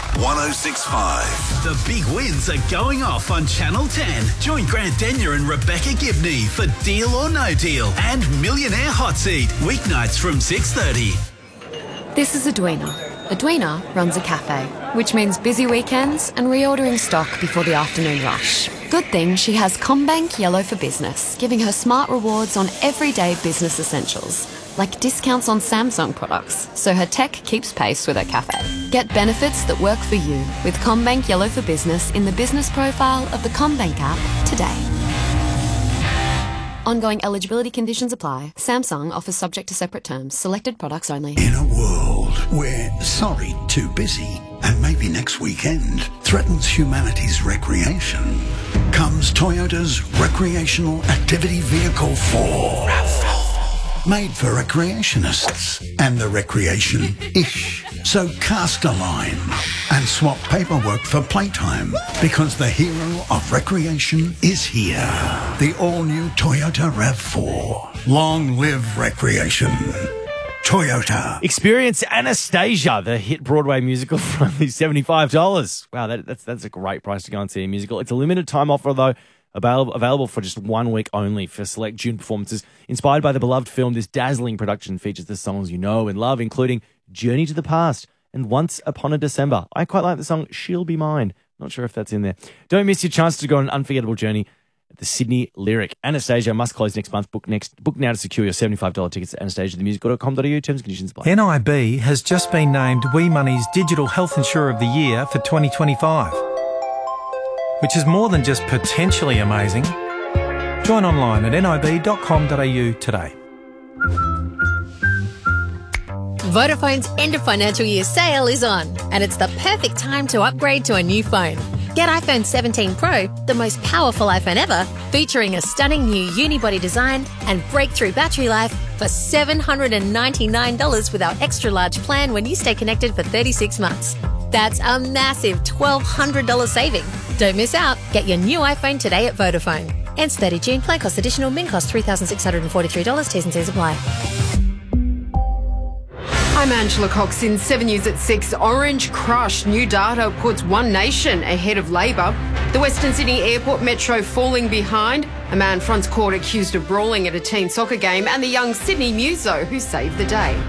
106.5. The big wins are going off on Channel 10. Join Grant Denyer and Rebecca Gibney for Deal or No Deal and Millionaire Hot Seat, weeknights from 6:30. This is Edwina. Edwina runs a cafe, which means busy weekends and reordering stock before the afternoon rush. Good thing she has CommBank Yellow for Business, giving her smart rewards on everyday business essentials, like discounts on Samsung products, so her tech keeps pace with her cafe. Get benefits that work for you with CommBank Yellow for Business in the business profile of the CommBank app today. Ongoing eligibility conditions apply. Samsung offers subject to separate terms. Selected products only. In a world where sorry, too busy, and maybe next weekend threatens humanity's recreation, comes Toyota's Recreational Activity Vehicle 4. Made for recreationists and the recreation-ish. So cast a line and swap paperwork for playtime, because the hero of recreation is here. The all-new Toyota RAV4. Long live recreation. Toyota. Experience Anastasia, the hit Broadway musical, for only $75. Wow, that's a great price to go and see a musical. It's a limited time offer, though. Available for just 1 week only for select June performances. Inspired by the beloved film, this dazzling production features the songs you know and love, including Journey to the Past and Once Upon a December. I quite like the song She'll Be Mine. Not sure if that's in there. Don't miss your chance to go on an unforgettable journey at the Sydney Lyric. Anastasia must close next month. Book now to secure your $75 tickets at anastasiathemusical.com.au. Terms and conditions apply. NIB has just been named WeMoney's Digital Health Insurer of the Year for 2025. Which is more than just potentially amazing. Join online at nib.com.au today. Vodafone's end of financial year sale is on, and it's the perfect time to upgrade to a new phone. Get iPhone 17 Pro, the most powerful iPhone ever, featuring a stunning new unibody design and breakthrough battery life for $799 with our extra large plan when you stay connected for 36 months. That's a massive $1,200 saving. Don't miss out. Get your new iPhone today at Vodafone. Ends 30 June. Plan cost additional. Min cost $3,643. T's and C's apply. I'm Angela Cox in 7 News at 6. Orange Crush. New data puts One Nation ahead of Labor. The Western Sydney Airport Metro falling behind. A man fronts court accused of brawling at a teen soccer game. And the young Sydney muso who saved the day.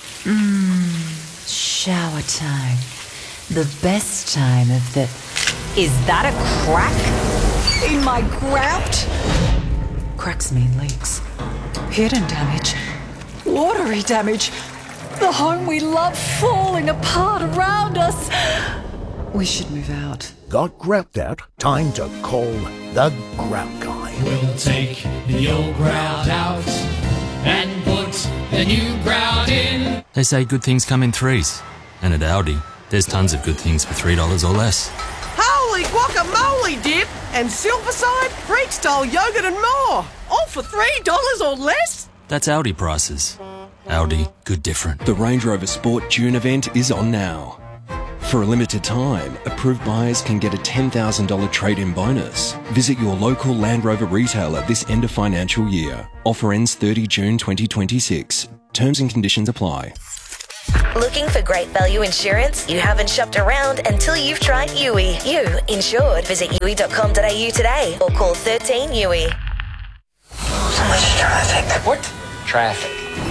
Shower time. The best time of the... Is that a crack in my grout? Cracks mean leaks. Hidden damage. Watery damage. The home we love falling apart around us. We should move out. Got grout out? Time to call the Grout Guy. We'll take the old grout out and put the new grout in. They say good things come in threes. And at Audi, there's tons of good things for $3 or less. Holy guacamole dip and Silverside, Freak-style yogurt and more. All for $3 or less? That's Audi prices. Audi, good different. The Range Rover Sport June event is on now. For a limited time, approved buyers can get a $10,000 trade-in bonus. Visit your local Land Rover retailer this end of financial year. Offer ends 30 June 2026. Terms and conditions apply. Looking for great value insurance? You haven't shopped around until you've tried Yui. You insured. Visit yui.com.au today or call 13 Yui. So much traffic. What? Traffic.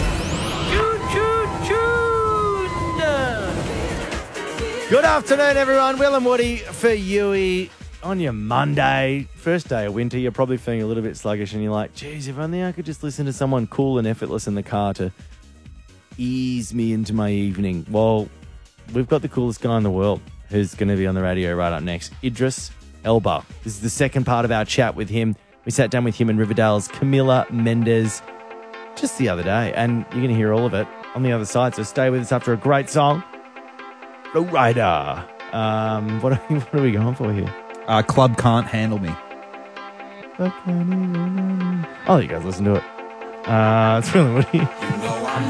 Good afternoon, everyone. Will and Woody for Yui on your Monday. First day of winter, you're probably feeling a little bit sluggish and you're like, geez, if only I could just listen to someone cool and effortless in the car to ease me into my evening. Well, we've got the coolest guy in the world who's going to be on the radio right up next, Idris Elba. This is the second part of our chat with him. We sat down with him and Riverdale's Camila Mendes just the other day, and you're going to hear all of it on the other side, so stay with us after a great song. Flow Rider. What are we going for here? Club Can't Handle Me. Oh, you guys listen to it. It's really Woody.